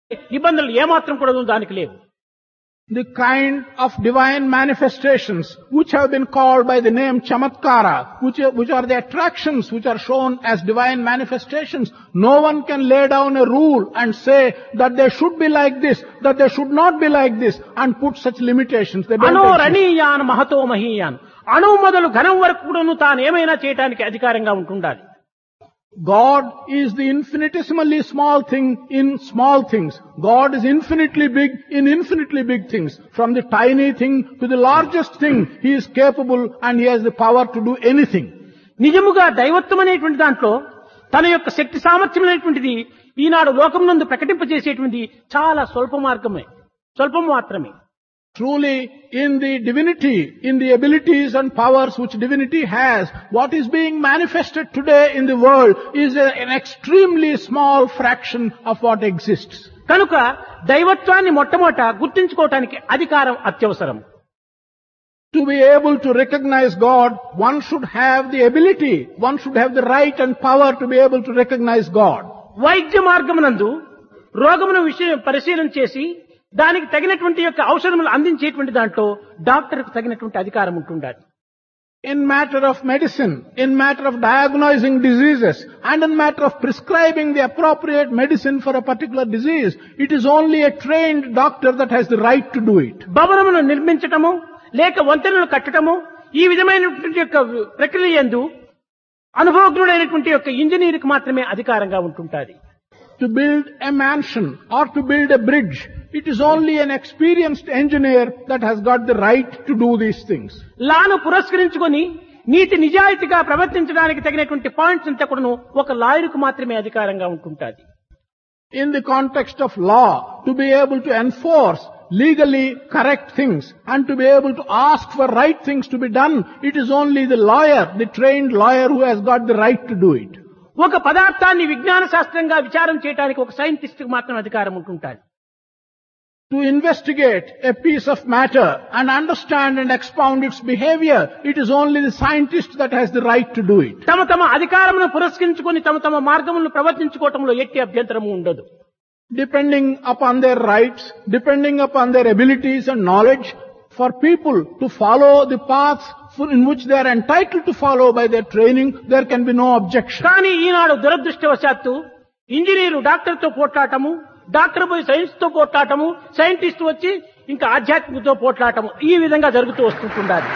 నిబంధనలు ఏమాత్రం కూడా దానికి లేవు. The kind of divine manifestations which have been called by the name Chamatkara, which are the attractions which are shown as divine manifestations, no one can lay down a rule and say that they should be like this, that they should not be like this, and put such limitations. They don't అనో exist. రణీయాన్ Mahato మహీయాన్, అణువు మొదలు ఘనం వరకు కూడాను తాను ఏమైనా చేయడానికి అధికారంగా ఉంటుండాలి. God is the infinitesimally small thing in small things. God is infinitely big in infinitely big things. From the tiny thing to the largest thing, He is capable and He has the power to do anything. నిజముగా దైవత్వం అనేటువంటి దాంట్లో తన యొక్క శక్తి సామర్థ్యం అనేటువంటిది ఈనాడు లోకమునందు ప్రకటింపజేసేటువంటిది చాలా స్వల్పం మాత్రమే. Truly, in the divinity, in the abilities and powers which divinity has, what is being manifested today in the world is an extremely small fraction of what exists. కనుక దైవత్వాన్ని మొట్టమొదట గుర్తించుకోవటానికి అధికారం అత్యవసరం. To be able to recognize God, one should have the ability, one should have the right and power to be able to recognize God. వైద్య మార్గమునందు రోగమును పరిశీలన చేసి దానికి తగినటువంటి యొక్క ఔషధములు అందించేటువంటి దాంట్లో డాక్టర్కు తగినటువంటి అధికారం ఉంటుండాలి. In matter of medicine, in matter of diagnosing diseases, and in matter of prescribing the appropriate medicine for a particular disease, it is only a trained doctor that has the right to do it. భవనమును నిర్మించటము లేక వంతెనలు కట్టడము ఈ విధమైనటువంటి యొక్క ప్రక్రియ యందు అనుభవజ్ఞుడైనటువంటి యొక్క ఇంజనీర్కి మాత్రమే అధికారంగా ఉంటుంటాది. To build a mansion or to build a bridge, it is only an experienced engineer that has got the right to do these things. లాను పురస్కరించుకొని నీతి నిజాయితీగా ప్రవర్తించడానికి తగినటువంటి పాయింట్స్ అంతా కూడాను ఒక లాయర్కు మాత్రమే అధికారంగా ఉంటుంటాది. In the context of law, to be able to enforce legally correct things and to be able to ask for right things to be done, it is only the lawyer, the trained lawyer who has got the right to do it. ఒక పదార్థాన్ని విజ్ఞాన శాస్త్రంగా విచారం చేయడానికి ఒక scientist కు మాత్రం అధికారం ఉంటుంటాది. To investigate a piece of matter and understand and expound its behavior, it is only the scientist that has the right to do it. తమ అధికారమును పురస్కరించుకొని తమ మార్గములను ప్రవర్తించుకోవటంలో ఎట్టి అభ్యంతరము ఉండదు. Depending upon their rights, depending upon their abilities and knowledge, for people to follow the paths in which they are entitled to follow by their training, there can be no objection. కానీ ఈనాడు దురదృష్టవశాత్తు engineer doctor తో పోట్లాటము, doctor పోయి science తో పోట్లాటము, scientist వచ్చి ఇంకా ఆధ్యాత్మికతో పోట్లాటము, ఈ విధంగా జరుగుతూ వస్తుంటుండాలి.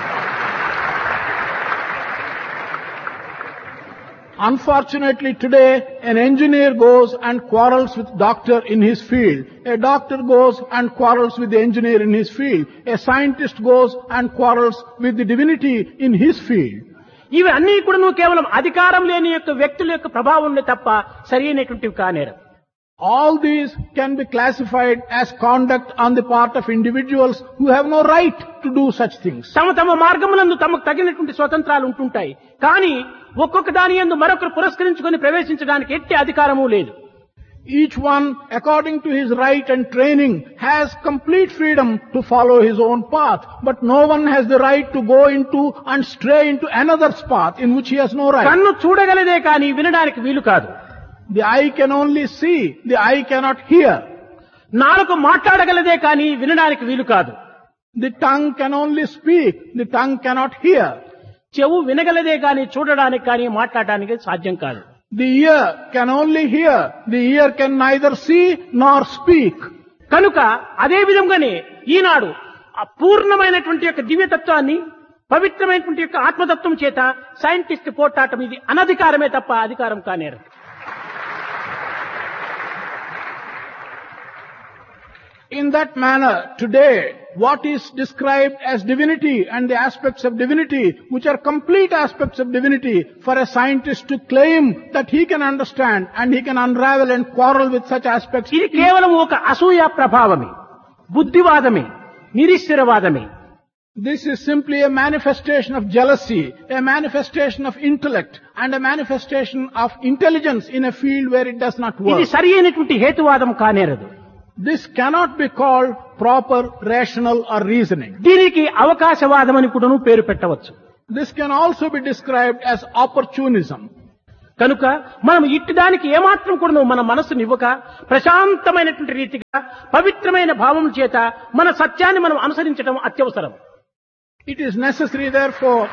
Unfortunately today, an engineer goes and quarrels with doctor in his field. A doctor goes and quarrels with the engineer in his field. A scientist goes and quarrels with the divinity in his field. ఇవి అన్ని కూడా కేవలం అధికారం లేని యొక్క వ్యక్తుల యొక్క ప్రభావం తప్ప సరి అయినటువంటివి కానేరు. All these can be classified as conduct on the part of individuals who have no right to do such things. తమ మార్గములందు తమకు తగినటువంటి స్వతంత్రాలు ఉంటుంటాయి. కానీ ఒక్కొక్క దాని యందు మరొకరు పురస్కరించుకొని ప్రవేశించడానికి ఎట్టి అధికారము లేదు. Each one, according to his right and training, has complete freedom to follow his own path, but no one has the right to go into and stray into another's path in which he has no right. కన్ను చూడగలదే కానీ వినడానికి వీలు కాదు. The eye can only see, the eye cannot hear. నాలుక మాట్లాడగలదే కానీ వినడానికి వీలు కాదు. The tongue can only speak, the tongue cannot hear. చెవు వినగలదే కానీ చూడడానికి కానీ మాట్లాడడానికి సాధ్యం కాదు. The ear can only hear, the ear can neither see nor speak. కనుక అదే విధంగానే ఈనాడు అపూర్ణమైనటువంటి యొక్క దివ్యతత్వాన్ని పవిత్రమైనటువంటి యొక్క ఆత్మతత్వం చేత సైంటిస్ట్ పోట్లాటం ఇది అనధికారమే తప్ప అధికారం కానేరు. In that manner, today, what is described as divinity and the aspects of divinity, which are complete aspects of divinity, for a scientist to claim that he can understand and he can unravel and quarrel with such aspects. ఇది కేవలం ఒక అసూయ ప్రభావమే, బుద్ధివాదమే, నిరీశ్వరవాదమే. This is simply a manifestation of jealousy, a manifestation of intellect, and a manifestation of intelligence in a field where it does not work. ఇది సరి అయినటువంటి హేతువాదం కానేరదు. This cannot be called proper, rational or reasoning. దీనికి అవకాశవాదం అని కూడాను పేరు పెట్టవచ్చు. This can also be described as opportunism. కనుక మనం ఇట్టి దానికి ఏమాత్రం కూడా మన మనస్సునివ్వక ప్రశాంతమైనటువంటి రీతిగా పవిత్రమైన భావం చేత మన సత్యాన్ని మనం అనుసరించడం అత్యవసరం. It is necessary therefore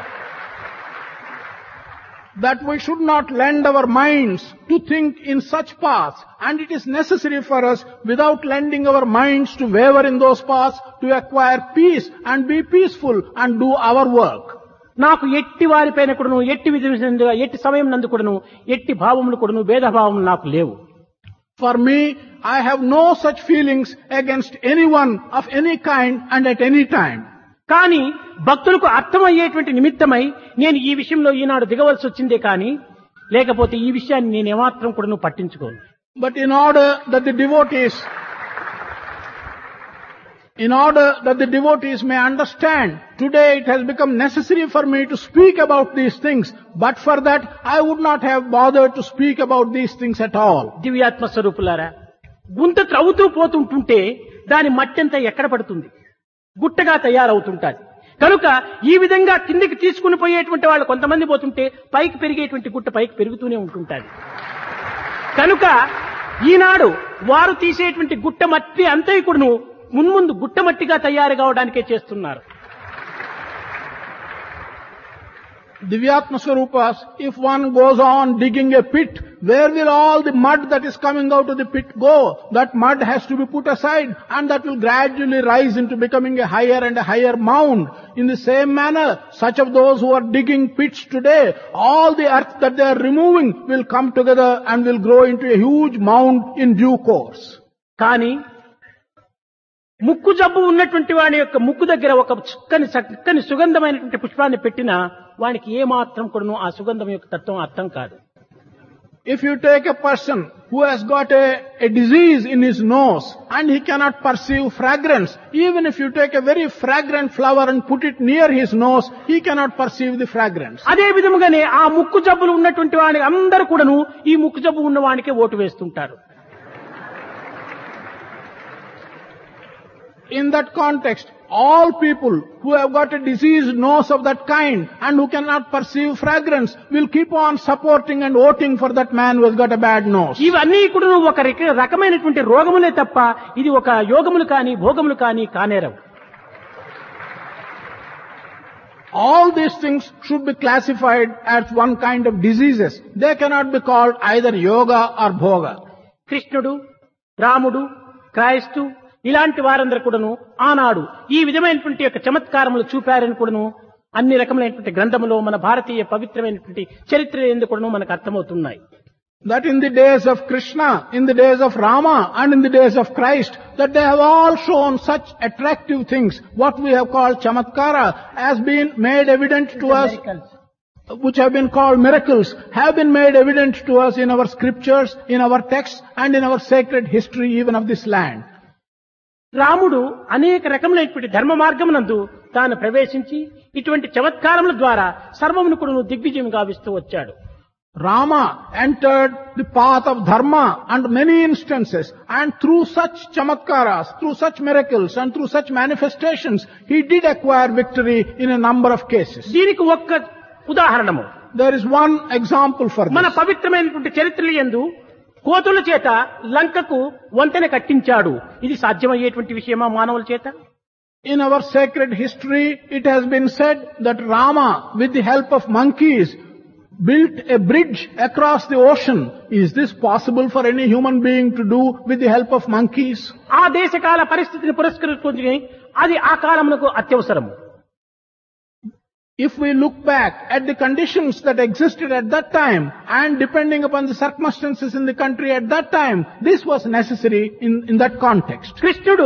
that we should not lend our minds to think in such paths, and it is necessary for us, without lending our minds to waver in those paths, to acquire peace and be peaceful and do our work. నాకు ఎట్టి వారిపైన కూడాను ఎట్టి విధంగా ఎట్టి సమయం నందు కూడాను ఎట్టి భావములు కూడాను భేదభావములు నాకు లేవు. For me, I have no such feelings against anyone of any kind and at any time. కానీ భక్తులకు అర్థమయ్యేటువంటి నిమిత్తమై నేను ఈ విషయంలో ఈనాడు దిగవలసి వచ్చిందే కానీ లేకపోతే ఈ విషయాన్ని నేను ఏమాత్రం కూడా పట్టించుకోను. But in order that the devotees may understand, today it has become necessary for me to speak about these things, but for that I would not have bothered to speak about these things at all. దివ్యాత్మ స్వరూపులారా, గుంత త్రవ్వుతూ పోతుంటుంటే దాని మట్టంతా ఎక్కడ పడుతుంది? గుట్టగా తయారవుతుంటాది. కనుక ఈ విధంగా కిందికి తీసుకుని పోయేటువంటి వాళ్ళు కొంతమంది పోతుంటే పైకి పెరిగేటువంటి గుట్ట పైకి పెరుగుతూనే ఉంటుంటాది. కనుక ఈనాడు వారు తీసేటువంటి గుట్ట మట్టి అంతా కూడాను మున్ముందు గుట్ట మట్టిగా తయారు కావడానికే చేస్తున్నారు. Divyatma Swarupas, if one goes on digging a pit, where will all the mud that is coming out of the pit go? That mud has to be put aside, and that will gradually rise into becoming a higher and a higher mound. In the same manner, such of those who are digging pits today, all the earth that they are removing will come together and will grow into a huge mound in due course. కానీ ముక్కు జబ్బు ఉన్నటువంటి వాడి యొక్క ముక్కు దగ్గర ఒక చక్కని సుగంధమైనటువంటి పుష్పాన్ని పెట్టినా వానికి ఏమాత్రం కూడాను ఆ సుగంధం యొక్క తత్వం అర్థం కాదు. If you take a person who has got a disease in his nose and he cannot perceive fragrance, even if you take a very fragrant flower and put it near his nose, he cannot perceive the fragrance. అదే విధముగానే ఆ ముక్కు జబ్బులు ఉన్నటువంటి వాడికి అందరూ కూడాను ఈ ముక్కు జబ్బు ఉన్న వాడికే ఓటు వేస్తుంటారు. In that context, all people who have got a diseased nose of that kind and who cannot perceive fragrance will keep on supporting and voting for that man who has got a bad nose. ఇవన్నీ కూడా ఒక రకమైనటువంటి రోగములే తప్ప ఇది ఒక యోగములు కానీ భోగములు కానీ కానేరవు. All these things should be classified as one kind of diseases. They cannot be called either yoga or bhoga. కృష్ణుడు, రాముడు, క్రైస్తు ఇలాంటి వారందరూ కూడాను ఆనాడు ఈ విధమైనటువంటి యొక్క చమత్కారములు చూపారని కూడాను అన్ని రకములైనటువంటి గ్రంథములో మన భారతీయ పవిత్రమైనటువంటి చరిత్ర ఎందుకు కూడాను మనకు అర్థమవుతున్నాయి. That in the days of Krishna, in the days of Rama and in the days of Christ, that they have all shown such attractive things, what we have called chamatkara, has been made evident to us, which have been called miracles, have been made evident to us in our scriptures, in our texts and in our sacred history even of this land. రాముడు అనేక రకములైనటువంటి ధర్మ మార్గమునందు తాను ప్రవేశించి ఇటువంటి చమత్కారముల ద్వారా సర్వమును కూడా దిగ్విజయం గావిస్తూ వచ్చాడు. Rama entered the path of dharma under many instances, and through such chamatkaras, through such miracles and through such manifestations, he did acquire victory in a number of cases. దీనికి ఒక్క ఉదాహరణము, There is one example for మన this. పవిత్రమైనటువంటి చరిత్రల యందు కోతుల చేత లంకకు వంతెన కట్టించాడు. ఇది సాధ్యమయ్యేటువంటి విషయమా మానవుల చేత? In our sacred history, it has been said that Rama, with the help of monkeys, built a bridge across the ocean. Is this possible for any human being to do with the help of monkeys? ఆ దేశకాల పరిస్థితిని పురస్కరించుకొని అది ఆ కాలమునకు అత్యవసరము. If we look back at the conditions that existed at that time, and depending upon the circumstances in the country at that time, this was necessary in that context. కృష్ణుడు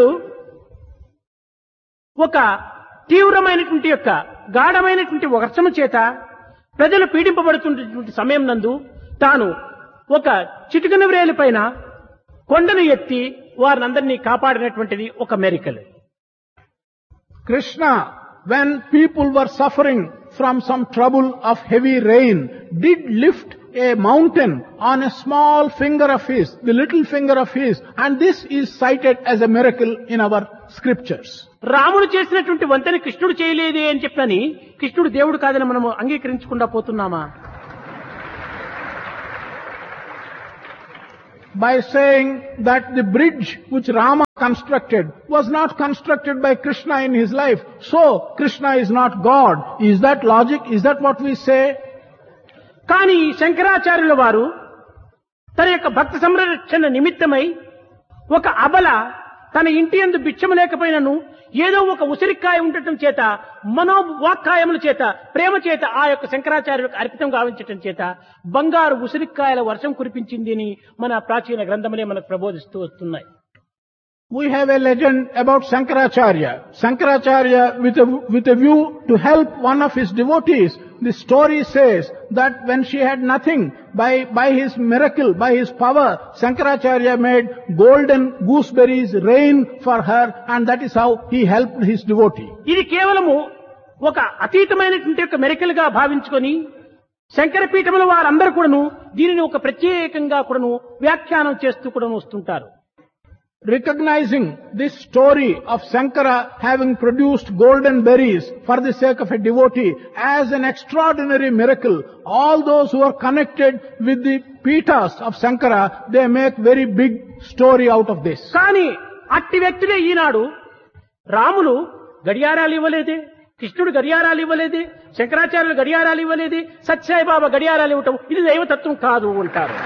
ఒక తీవ్రమైనటువంటి యొక్క గాఢమైనటువంటి వర్షము చేత ప్రజలు పీడింపబడుతున్నటువంటి సమయం నందు తాను ఒక చిటికన వ్రేలి పైన కొండను ఎత్తి వారినందరినీ కాపాడినటువంటిది ఒక మెరికల్. Krishna, when people were suffering from some trouble of heavy rain, did lift a mountain on a small finger of his, the little finger of his, and this is cited as a miracle in our scriptures. రాముడు చేసినటువంటి వంతెన కృష్ణుడు చేయలేదే అని చెప్పని కృష్ణుడు దేవుడు కాదని మనము అంగీకరించకుండా పోతున్నామా? by saying that the bridge which Rama constructed was not constructed by Krishna in his life. So, Krishna is not God. Is that logic? Is that what we say? కానీ శంకరాచార్యుల వారు తన యొక్క భక్తి సంరక్షణ నిమిత్తమై ఒక అబల తన ఇంటి యందు భిక్షము లేకపోయినను ఏదో ఒక ఉసిరికాయ ఉండటం చేత మనోవాక్కాయముల చేత ప్రేమ చేత ఆ యొక్క శంకరాచార్యులకు అర్పితం గావించటం చేత బంగారు ఉసిరికాయల వర్షం కురిపించింది అని మన ప్రాచీన గ్రంథములే మనకు ప్రబోధిస్తూ వస్తున్నాయి. We have a legend about Shankaracharya. Shankaracharya, with a view to help one of his devotees, the story says that when she had nothing, by his miracle, by his power, Shankaracharya made golden gooseberries rain for her, and that is how he helped his devotee. ఇది కేవలము ఒక అతీతమైనటువంటి ఒక మెరికల్ గా భావించుకొని శంకరపీఠముల వారందరూ కూడాను దీనిని ఒక ప్రత్యేకంగా కూడాను వ్యాఖ్యానం చేస్తూ కూడా వస్తుంటారు. Recognizing this story of Shankara having produced golden berries for the sake of a devotee as an extraordinary miracle, all those who are connected with the Pitas of Shankara, they make very big story out of this. కానీ అట్టి వ్యక్తులే ఈనాడు రాములు గడియారాలు ఇవ్వలేదే, కృష్ణుడు గడియారాలు ఇవ్వలేదే, శంకరాచార్యులు గడియారాలు ఇవ్వలేదే, సత్యసాయిబాబా గడియారాలు ఇవ్వటం ఇది దైవతత్వం కాదు అంటారు.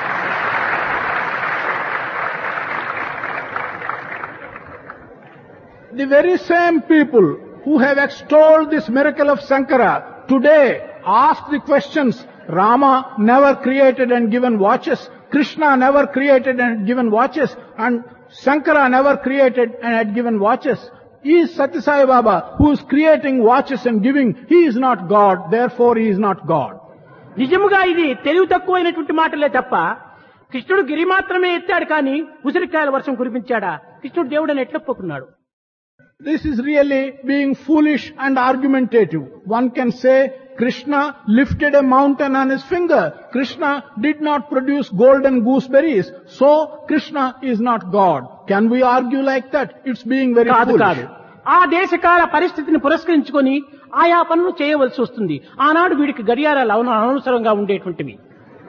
The very same people who have extolled this miracle of Shankara today ask the questions, Rama never created and given watches, Krishna never created and given watches, and Shankara never created and had given watches. Is Satya Sai Baba, who is creating watches and giving, he is not God, therefore he is not God. నిజముగా ఇది తెలివి తక్కువైనటువంటి మాటలే తప్ప కృష్ణుడు గిరి మాత్రమే ఎత్తాడు కానీ ఉసిరికాయల వర్షం కురిపించాడా? కృష్ణుడు దేవుడని ఎట్లా ఒప్పుకున్నాడు? This is really being foolish and argumentative. One can say Krishna lifted a mountain on his finger. Krishna did not produce golden gooseberries. So Krishna is not God. Can we argue like that? It's being very foolish. ఆ దేశకాల పరిస్థితిని పురస్కరించుకొని ఆయా పనులు చేయవలసి వస్తుంది. ఆనాడు వీడికి గడియారాలు అనవసరంగా ఉండేటువంటివి.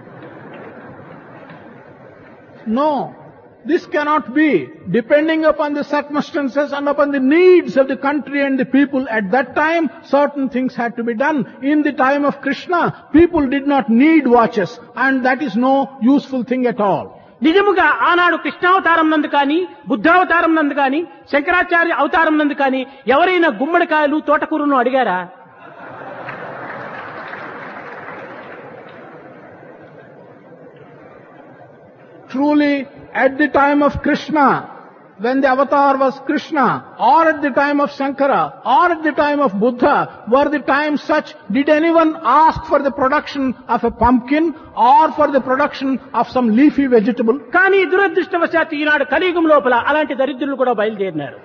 No. This cannot be. Depending upon the circumstances and upon the needs of the country and the people at that time, certain things had to be done. In the time of Krishna, people did not need watches, and that is no useful thing at all. నిజముగా ఆనాడు కృష్ణావతారం నందు కానీ బుద్ధావతారం నందు కానీ శంకరాచార్య అవతారం నందు కానీ ఎవరైనా గుమ్మడికాయలు తోటకూరను అడిగారా? Truly, at the time of Krishna, when the avatar was Krishna, or at the time of Shankara, or at the time of Buddha, were the times such, did anyone ask for the production of a pumpkin or for the production of some leafy vegetable? కానీ దురదృష్టవశాత్తు ఈనాడు కలియుగం లోపల అలాంటి దరిద్రులు కూడా బయలుదేరినారు.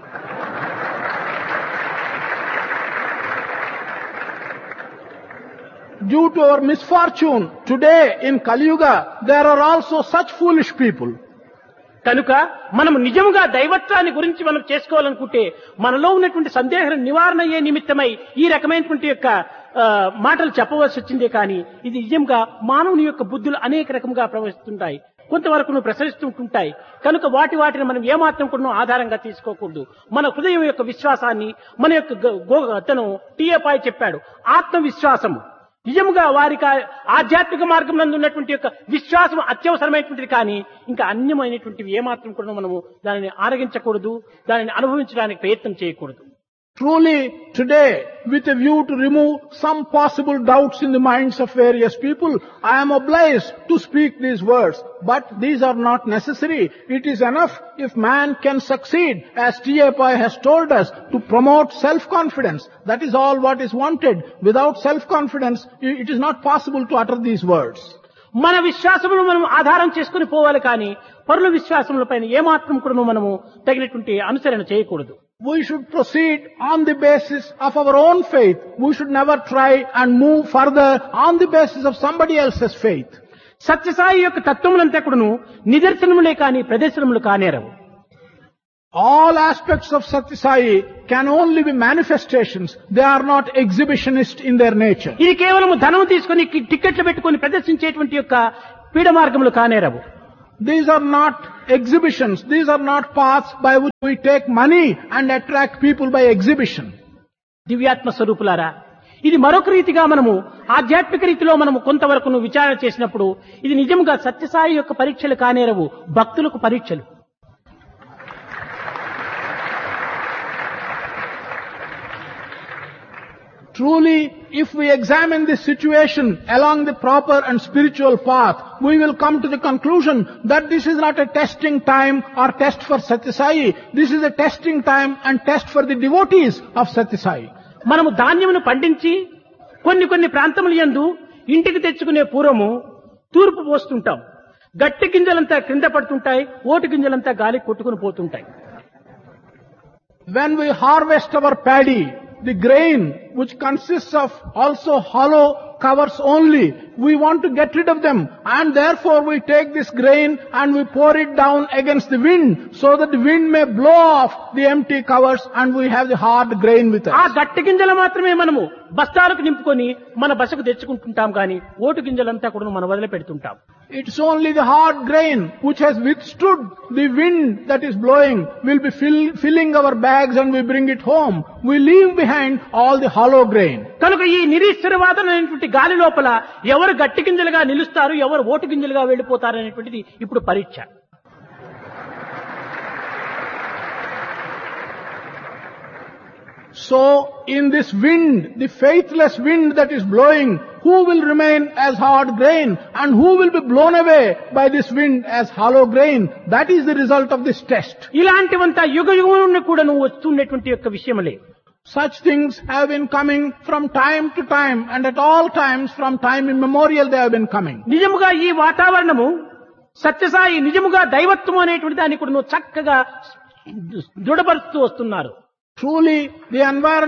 Due to our misfortune, today in Kali Yuga, there are also such foolish people. కనుక మనం నిజంగా దైవత్వాన్ని గురించి మనం చేసుకోవాలనుకుంటే మనలో ఉన్నటువంటి సందేహ నివారణ అయ్యే నిమిత్తమై ఈ రకమైనటువంటి యొక్క మాటలు చెప్పవలసి వచ్చిందే కానీ ఇది నిజంగా మానవుని యొక్క బుద్ధులు అనేక రకంగా ప్రవహిస్తుంటాయి, కొంతవరకు ప్రసరిస్తుంటుంటాయి. కనుక వాటిని మనం ఏమాత్రం కూడా ఆధారంగా తీసుకోకూడదు. మన హృదయం యొక్క విశ్వాసాన్ని మన యొక్క తను టీఏపాయ్ చెప్పాడు, ఆత్మవిశ్వాసము నిజముగా వారికి ఆధ్యాత్మిక మార్గం నందు ఉన్నటువంటి యొక్క విశ్వాసం అత్యవసరమైనటువంటిది కానీ ఇంకా అన్యమైనటువంటివి ఏమాత్రం కూడా మనము దానిని ఆరగించకూడదు, దానిని అనుభవించడానికి ప్రయత్నం చేయకూడదు. Truly, today, with a view to remove some possible doubts in the minds of various people, I am obliged to speak these words. But these are not necessary. It is enough if man can succeed, as T.A. Pai has told us, to promote self-confidence. That is all what is wanted. Without self-confidence, it is not possible to utter these words. మన విశ్వాసమును మనం ఆధారం చేసుకుని పోవాలి కానీ పరుల విశ్వాసముల పైన ఏమాత్రం కూడా మనము తగినటువంటి అనుసరణ చేయకూడదు. We should proceed on the basis of our own faith. We should never try and move further on the basis of somebody else's faith. Sathya Sai యొక్క తత్వములంతా కూడాను నిదర్శనములే కానీ ప్రదర్శనములు కానేరవు. All aspects of Satya Sai can only be manifestations. They are not exhibitionist in their nature. ఇది కేవలం ధనం తీసుకొని టికెట్లు పెట్టుకొని ప్రదర్శించేటువంటి యొక్క పీడ మార్గములు కానేరవు. These are not exhibitions. These are not paths by which we take money and attract people by exhibition. దివ్యాత్మ స్వరూపులారా, ఇది మరొక రీతిగా మనము ఆధ్యాత్మిక రీతిలో మనము కొంతవరకు విచారణ చేసినప్పుడు ఇది నిజంగా సత్యసాయి యొక్క పరీక్షలు కానేరవు, భక్తులకు పరీక్షలు. Truly, if we examine this situation along the proper and spiritual path, we will come to the conclusion that this is not a testing time or test for Satyasai. This is a testing time and test for the devotees of Satyasai. మనము ధాన్యమును పండించి కొన్ని ప్రాంతముల యందు ఇంటికి తెచ్చుకునే పూర్వము తూర్పు పోస్తుంటాం. గట్టి గింజలంతా క్రింద పడుతుంటాయి, ఓటు గింజలంతా గాలి కొట్టుకుని పోతుంటాయి. When we harvest our paddy, the grain which consists of also hollow covers only, we want to get rid of them, and therefore we take this grain and we pour it down against the wind so that the wind may blow off the empty covers and we have the hard grain with us. ఆ గట్టి గింజలు మాత్రమే మనము బస్తాలకు నింపుకొని మన బసకు తెచ్చుకుంటుంటాం, గాని vote గింజలంతా కూడా మనం వదిలిపెడుతుంటాం. It's only the hard grain which has withstood the wind that is blowing will be filling our bags and we bring it home. We leave behind all the hollow grain. కనుక ఈ నిరీశ్వరవాదమైనటువంటి గాలి లోపల ఎవరు గట్టి గింజలుగా నిలుస్తారు, ఎవరు vote గింజలుగా వెళ్లిపోతారు అనేటువంటిది ఇప్పుడు పరీక్ష. So, in this wind, the faithless wind that is blowing, who will remain as hard grain and who will be blown away by this wind as hollow grain? That is the result of this test. ఇలాంటివంతా యుగ యుగం నుండి కూడా నువ్వు వస్తున్నటువంటి యొక్క విషయములే. Such things have been coming from time to time, and at all times from time immemorial they have been coming. నిజముగా ఈ వాతావరణము సత్యసాయి నిజముగా దైవత్వం అనేటువంటి దాన్ని కూడా నువ్వు చక్కగా దృఢపరుస్తూ వస్తున్నారు. Truly the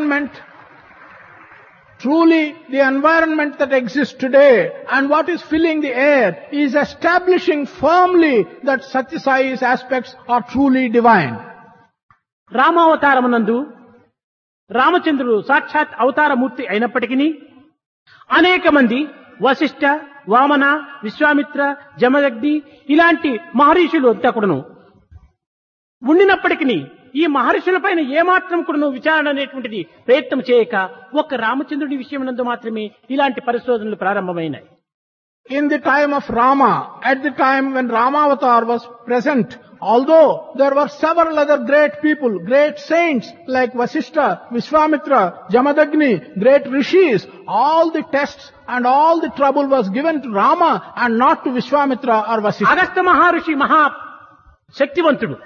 environment that exists today and what is filling the air is establishing firmly that Satyasai's aspects are truly divine. రామావతారమునందు రామచంద్రుడు సాక్షాత్ అవతారమూర్తి అయినప్పటికీ అనేక మంది వశిష్ఠ, వామన, విశ్వామిత్ర, జమదగ్ని ఇలాంటి మహర్షులు అంతా కూడాను ఉండినప్పటికీ ఈ మహర్షుల పైన ఏమాత్రం కూడా విచారణ అనేటువంటిది ప్రయత్నం చేయక ఒక్క రామచంద్రుడి విషయమునందు మాత్రమే ఇలాంటి పరిశోధనలు ప్రారంభమైనాయి. In the time of Rama, at the time when Ramavatar was present, although there were several other great people, great saints like Vasishtha, Vishwamitra, Jamadagni, great rishis, all the tests and all the trouble was given to Rama and not to Vishwamitra or Vasishtha. Agastya మహర్షి మహా శక్తివంతుడు,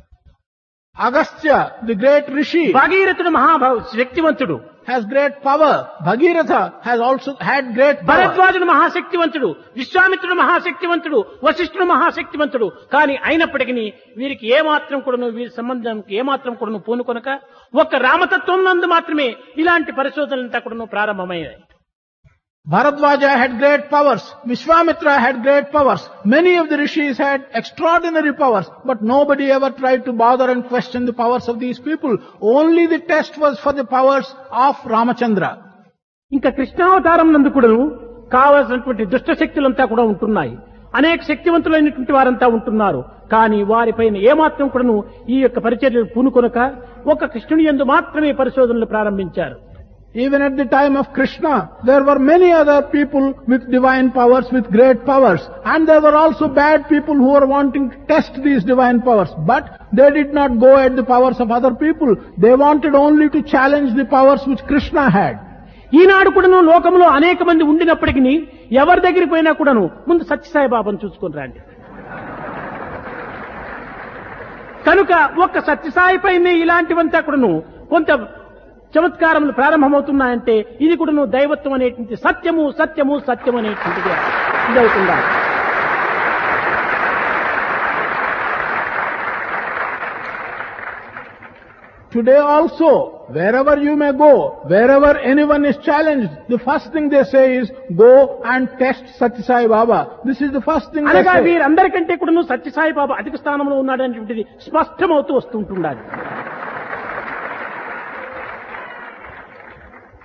Agastya, the great rishi, భాగీరథుడు మహా శక్తివంతుడు, has great power. Bhagiratha has also had great power. భరద్వాజుడు మహాశక్తివంతుడు, విశ్వామిత్రుడు మహాశక్తివంతుడు, వశిష్ఠుడు మహాశక్తివంతుడు. కానీ అయినప్పటికీ వీరికి ఏమాత్రం కూడాను వీరి సంబంధానికి ఏమాత్రం కూడాను పూనుకొనక ఒక్క రామతత్వం నందు మాత్రమే ఇలాంటి పరిశోధనలంతా కూడాను ప్రారంభమయ్యాయి. Bharadwaja had great powers. Vishwamitra had great powers. Many of the rishis had extraordinary powers, but nobody ever tried to bother and question the powers of these people. Only the test was for the powers of Ramachandra. ఇంకా కృష్ణావతారం నందు కూడాను కావలసినటువంటి దుష్ట శక్తులంతా కూడా ఉంటున్నాయి. అనేక శక్తివంతులైనటువంటి వారంతా ఉంటున్నారు. కానీ వారిపైన ఏమాత్రం కూడాను ఈ యొక్క పరిచర్యలు పూనుకొనక ఒక కృష్ణుని యందు మాత్రమే పరిశోధనలు ప్రారంభించారు. Even at the time of Krishna, there were many other people with divine powers, with great powers. And there were also bad people who were wanting to test these divine powers. But they did not go at the powers of other people. They wanted only to challenge the powers which Krishna had. ఈనాడు కూడాను లోకంలో అనేక మంది ఉండినప్పటికీ ఎవరి దగ్గరికి పోయినా కూడాను ముందు సత్యసాయి బాబాను చూసుకొని రండి. కనుక ఒక్క సత్యసాయి పైనే ఇలాంటివంతా కూడాను కొంత చమత్కారములు ప్రారంభమవుతున్నాయంటే ఇది కూడా దైవత్వం అనేటువంటి సత్యము సత్యము సత్యం అనేటువంటిది ఇదవుతుందా. Today also, wherever you may go, wherever anyone is challenged, the first thing they say is, go and test Satyasai Baba. This is the first thing they అనగా say. వీరందరికంటే కూడా సత్యసాయి బాబా అధిక స్థానంలో ఉన్నాడనేటువంటిది స్పష్టమవుతూ వస్తుంటుండాలి.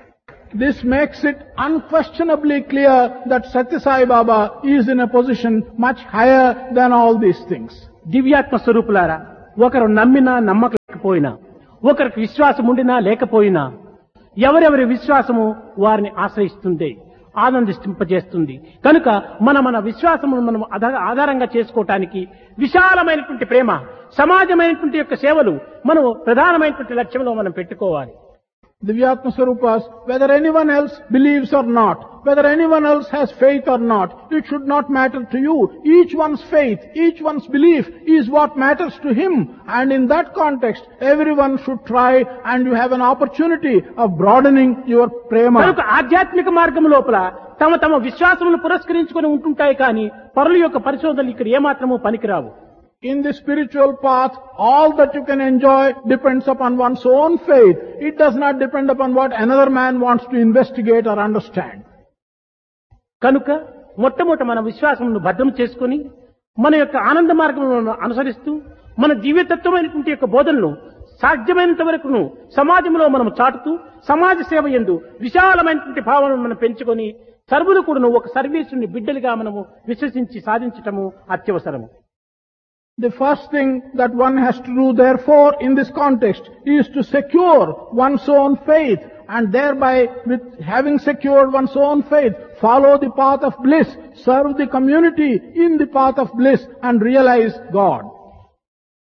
This makes it unquestionably clear that Satya Sai Baba is in a position much higher than all these things. దివ్యాత్మ స్వరూపులారా, ఒకరు నమ్మినా నమ్మకపోయినా, ఒకరికి విశ్వాసం ఉండినా లేకపోయినా, ఎవరెవరి విశ్వాసము వారిని ఆశ్రయిస్తుంది, ఆనందింపజేస్తుంది. కనుక మన విశ్వాసమును మనం ఆధారంగా చేసుకోవటానికి విశాలమైనటువంటి ప్రేమ, సమాజమైనటువంటి యొక్క సేవలు మనం ప్రధానమైనటువంటి లక్ష్యంలో మనం పెట్టుకోవాలి. Divyatma Swarupas, whether anyone else believes or not, whether anyone else has faith or not, it should not matter to you. Each one's faith, each one's belief is what matters to him. And in that context, everyone should try, and you have an opportunity of broadening your prema. కనుక ఆధ్యాత్మిక మార్గం లోపల తమ విశ్వాసములను పురస్కరించుకొని ఉంటుంటాయి కానీ పరుల యొక్క పరిశోధనలు ఇక్కడ ఏమాత్రము పనికిరావు. In the spiritual path, all that you can enjoy depends upon one's own faith. It does not depend upon what another man wants to investigate or understand. కనుక మొట్టమొదట మన విశ్వాసమును భద్రం చేసుకొని మన యొక్క ఆనంద మార్గములను అనుసరిస్తూ మన జీవితత్వమైనటువంటి యొక్క బోధనలు సాధ్యమైనంత వరకును సమాజంలో మనం చాటుతూ సమాజ సేవ యందు విశాలమైనటువంటి భావనను మనం పెంచుకొని సర్వులు కూడాను ఒక సర్వీసుని బిడ్డలుగా మనము విశ్వసించి సాధించటము అత్యవసరము. The first thing that one has to do, therefore, in this context, is to secure one's own faith, and thereby, with having secured one's own faith, follow the path of bliss, serve the community in the path of bliss, and realize God.